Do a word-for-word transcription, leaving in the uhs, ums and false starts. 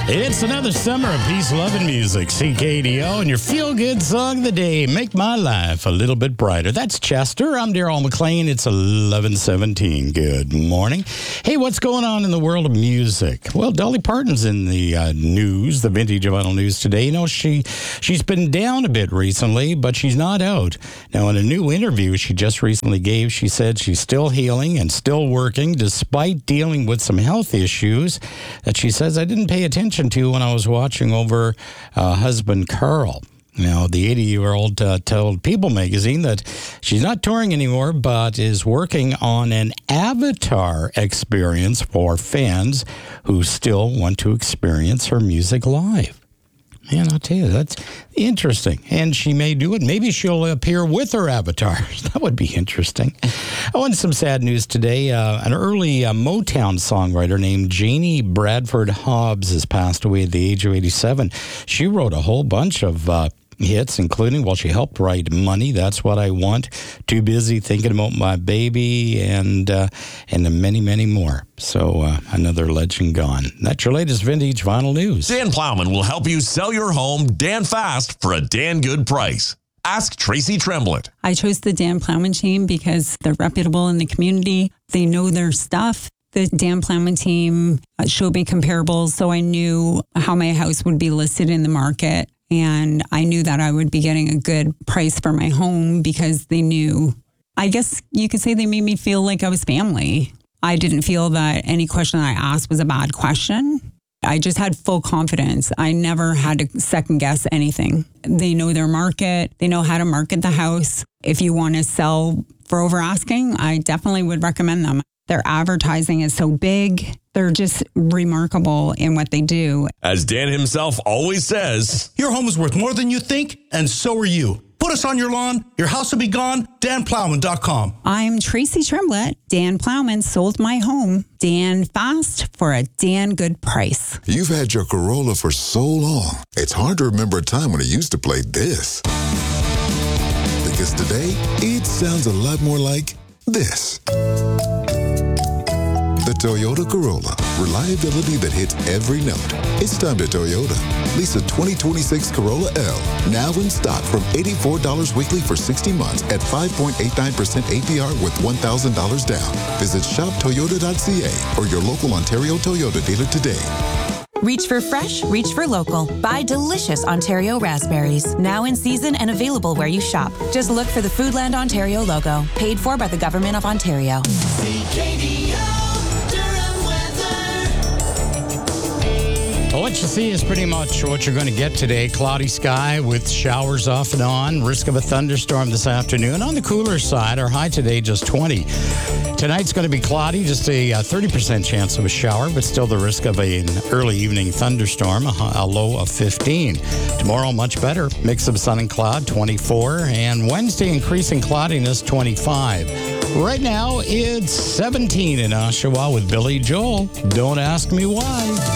It's another summer of peace, love, and music. C K D O and your feel-good song of the day. Make my life a little bit brighter. That's Chester. I'm Daryl McLean. It's eleven seventeen. Good morning. Hey, what's going on in the world of music? Well, Dolly Parton's in the uh, news, the Vintage Vinyl News today. You know, she, she's been down a bit recently, but she's not out. Now, in a new interview she just recently gave, she said she's still healing and still working despite dealing with some health issues that she says I didn't pay attention to when I was watching over uh, husband Carl. Now, the eighty-year-old uh, told People magazine that she's not touring anymore, but is working on an avatar experience for fans who still want to experience her music live. Man, I'll tell you, that's interesting. And she may do it. Maybe she'll appear with her avatar. That would be interesting. Oh, and some sad news today. Uh, an early uh, Motown songwriter named Janie Bradford Hobbs has passed away at the age of eighty-seven. She wrote a whole bunch of uh, hits, including, well, she helped write Money, That's What I Want, Too Busy Thinking About My Baby, and uh, and many, many more. So uh, another legend gone. That's your latest Vintage Vinyl News. Dan Plowman will help you sell your home Dan fast for a Dan good price. Ask Tracy Tremblett. I chose the Dan Plowman team because they're reputable in the community. They know their stuff. The Dan Plowman team showed me comparables, so I knew how my house would be listed in the market. And I knew that I would be getting a good price for my home because they knew, I guess you could say they made me feel like I was family. I didn't feel that any question I asked was a bad question. I just had full confidence. I never had to second guess anything. They know their market. They know how to market the house. If you want to sell for over asking, I definitely would recommend them. Their advertising is so big. They're just remarkable in what they do. As Dan himself always says, your home is worth more than you think, and so are you. Put us on your lawn. Your house will be gone. Dan Plowman dot com. I'm Tracy Tremblett. Dan Plowman sold my home. Dan fast for a Dan good price. You've had your Corolla for so long, it's hard to remember a time when it used to play this. Because today, it sounds a lot more like this. The Toyota Corolla. Reliability that hits every note. It's time to Toyota. Lease a twenty twenty-six Corolla L. Now in stock from eighty-four dollars weekly for sixty months at five point eight nine percent A P R with one thousand dollars down. Visit shop toyota dot c a or your local Ontario Toyota dealer today. Reach for fresh, reach for local. Buy delicious Ontario raspberries. Now in season and available where you shop. Just look for the Foodland Ontario logo. Paid for by the Government of Ontario. C K D O. Well, what you see is pretty much what you're going to get today. Cloudy sky with showers off and on. Risk of a thunderstorm this afternoon. On the cooler side, our high today just twenty. Tonight's going to be cloudy, just a uh, thirty percent chance of a shower, but still the risk of a, an early evening thunderstorm, a, a low of fifteen. Tomorrow, much better. Mix of sun and cloud, twenty-four. And Wednesday, increasing cloudiness, twenty-five. Right now, it's seventeen in Oshawa with Billy Joel. Don't ask me why.